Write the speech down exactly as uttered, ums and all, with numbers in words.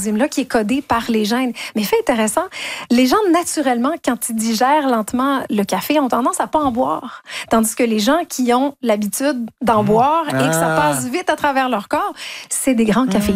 enzyme-là qui est codée par les gènes. Mais fait intéressant, les gens, naturellement, quand ils digèrent lentement le café, ont tendance à pas en boire. Tandis que les gens qui ont l'habitude d'en boire et que ça passe vite à travers leur corps, c'est des grands caféinos.